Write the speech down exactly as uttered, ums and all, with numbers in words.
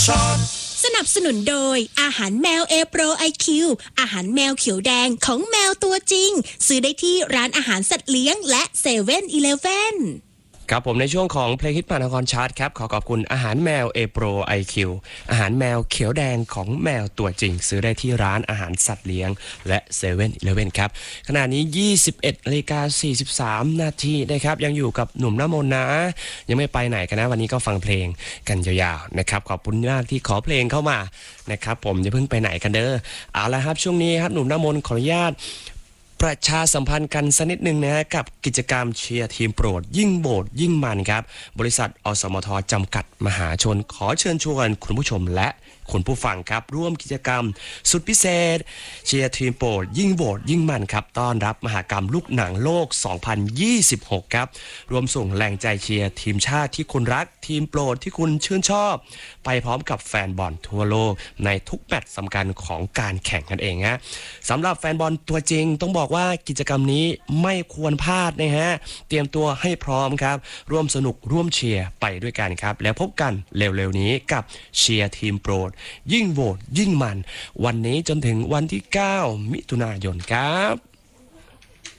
สนับสนุนโดยอาหารแมวเอโปรไอคิวอาหารแมวเขียวแดงของแมวตัวจริงซื้อได้ที่ร้านอาหารสัตว์เลี้ยงและเซเว่นอีเลฟเว่นครับผมในช่วงของเพลงฮิตมหานครชาร์ตครับขอขอบคุณอาหารแมวเอโปรไอคิวอาหารแมวเขียวแดงของแมวตัวจริงซื้อได้ที่ร้านอาหารสัตว์เลี้ยงและเซเว่นอีเลฟเว่นครับขณะนี้ยี่สิบเอ็ดนาฬิกาสี่สิบสามนาทีนะครับยังอยู่กับหนุ่มน้ำมนต์นะยังไม่ไปไหนกันนะวันนี้ก็ฟังเพลงกันยาวๆนะครับขอบคุณมากที่ขอเพลงเข้ามานะครับผมอย่าเพิ่งไปไหนกันเด้อเอาละครับช่วงนี้ครับหนุ่มน้ำมนต์ขออนุญาตประชาสัมพันธ์กันสักนิดหนึ่งนะฮะกับกิจกรรมเชียร์ทีมโปรดยิ่งโบสยิ่งมันครับบริษัทอสมทจำกัดมหาชนขอเชิญชวนคุณผู้ชมและคุณผู้ฟังครับร่วมกิจกรรมสุดพิเศษเชียร์ทีมโปรดยิ่งโบสยิ่งมันครับต้อนรับมหกรรมลูกหนังโลกสองพันยี่สิบหกครับรวมส่งแรงใจเชียร์ทีมชาติที่คุณรักทีมโปรดที่คุณชื่นชอบไปพร้อมกับแฟนบอลทั่วโลกในทุกแมตช์สำคัญของการแข่งกันเองฮะสำหรับแฟนบอลตัวจริงต้องบอกว่ากิจกรรมนี้ไม่ควรพลาดนะฮะเตรียมตัวให้พร้อมครับร่วมสนุกร่วมเชียร์ไปด้วยกันครับแล้วพบกันเร็วๆนี้กับเชียร์ทีมโปรดยิ่งโหวตยิ่งมันวันนี้จนถึงวันที่เก้ามิถุนายนครับ